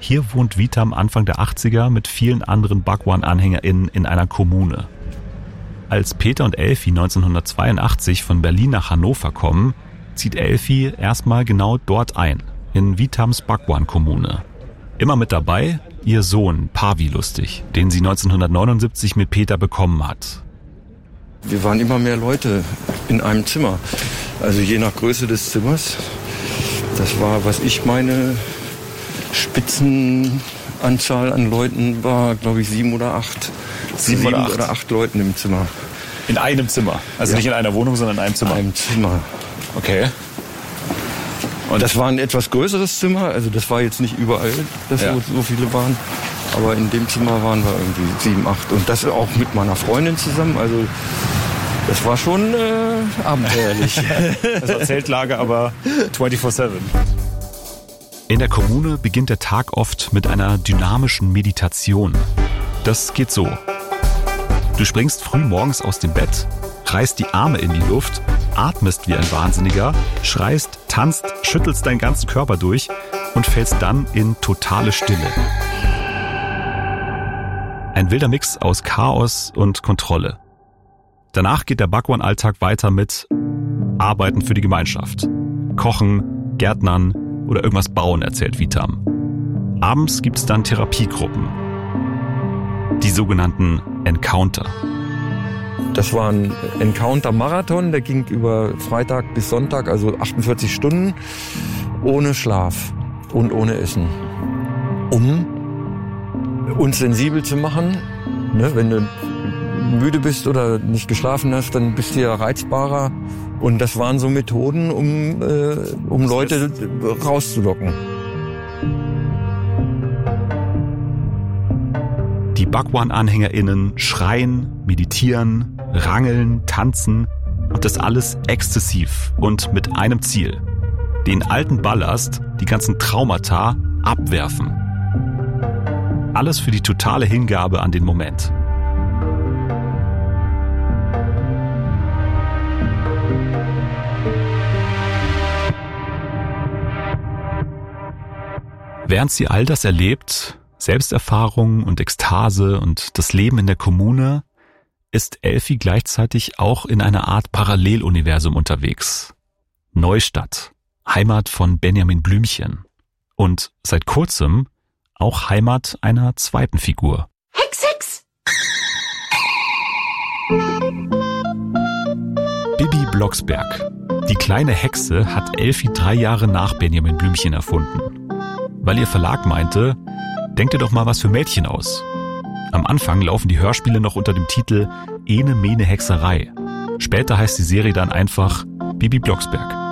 Hier wohnt Vitam Anfang der 80er mit vielen anderen Bhagwan-AnhängerInnen in einer Kommune. Als Peter und Elfi 1982 von Berlin nach Hannover kommen, zieht Elfi erstmal genau dort ein, in Vitams Bhagwan-Kommune. Immer mit dabei ihr Sohn Pavi Lustig, den sie 1979 mit Peter bekommen hat. Wir waren immer mehr Leute in einem Zimmer, also je nach Größe des Zimmers. Das war, was ich meine, Spitzenanzahl an Leuten war, glaube ich, 7 oder 8. 7 oder 8 Leuten im Zimmer. In einem Zimmer? Also nicht in einer Wohnung, sondern in einem Zimmer? In einem Zimmer. Okay. Und das war ein etwas größeres Zimmer, also das war jetzt nicht überall, dass so viele waren. Aber in dem Zimmer waren wir irgendwie 7, 8. Und das auch mit meiner Freundin zusammen, also das war schon abenteuerlich. Das war Zeltlager, aber 24/7. In der Kommune beginnt der Tag oft mit einer dynamischen Meditation. Das geht so. Du springst früh morgens aus dem Bett, reißt die Arme in die Luft, atmest wie ein Wahnsinniger, schreist, tanzt, schüttelst deinen ganzen Körper durch und fällst dann in totale Stille. Ein wilder Mix aus Chaos und Kontrolle. Danach geht der Bhagwan-Alltag weiter mit Arbeiten für die Gemeinschaft. Kochen, Gärtnern oder irgendwas bauen, erzählt Vitam. Abends gibt's dann Therapiegruppen. Die sogenannten Encounter. Das war ein Encounter-Marathon, der ging über Freitag bis Sonntag, also 48 Stunden, ohne Schlaf und ohne Essen. Um uns sensibel zu machen, ne, wenn du müde bist oder nicht geschlafen hast, dann bist du ja reizbarer. Und das waren so Methoden, um Leute rauszulocken. Die Bhagwan-AnhängerInnen schreien, meditieren, rangeln, tanzen und das alles exzessiv und mit einem Ziel. Den alten Ballast, die ganzen Traumata abwerfen. Alles für die totale Hingabe an den Moment. Während sie all das erlebt, Selbsterfahrung und Ekstase und das Leben in der Kommune, ist Elfi gleichzeitig auch in einer Art Paralleluniversum unterwegs. Neustadt, Heimat von Benjamin Blümchen und seit kurzem auch Heimat einer zweiten Figur. Hex, Hex! Bibi Blocksberg. Die kleine Hexe hat Elfi 3 Jahre nach Benjamin Blümchen erfunden. Weil ihr Verlag meinte, denkt ihr doch mal was für Mädchen aus. Am Anfang laufen die Hörspiele noch unter dem Titel Ene Mene Hexerei. Später heißt die Serie dann einfach Bibi Blocksberg.